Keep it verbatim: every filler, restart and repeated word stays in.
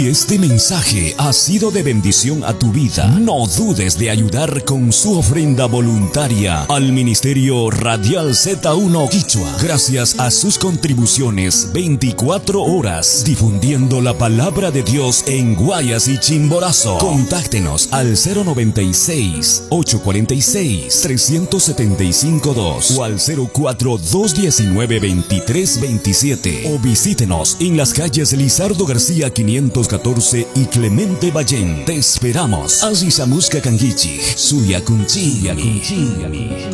Si este mensaje ha sido de bendición a tu vida, no dudes de ayudar con su ofrenda voluntaria al Ministerio Radial Z uno Quichua. Gracias a sus contribuciones, veinticuatro horas difundiendo la palabra de Dios en Guayas y Chimborazo. Contáctenos al cero noventa y seis, ochocientos cuarenta y seis, trescientos setenta y cinco dos o al cero cuatro, dos diecinueve, veintitrés veintisiete o visítenos en las calles Lizardo García quinientos catorce y Clemente Ballén. Te esperamos. Azizamuska Kangichi, Suya Kunchi.